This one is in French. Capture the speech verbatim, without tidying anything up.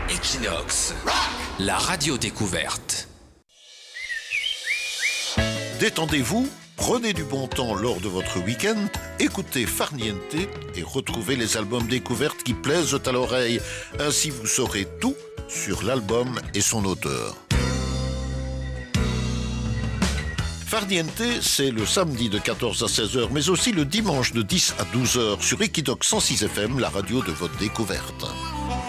Equinox, la radio découverte. Détendez-vous, prenez du bon temps lors de votre week-end, écoutez Farniente et retrouvez les albums découvertes qui plaisent à l'oreille. Ainsi vous saurez tout sur l'album et son auteur. Farniente, c'est le samedi de quatorze à seize heures, mais aussi le dimanche de dix à douze heures sur Equinox cent six F M, la radio de votre découverte.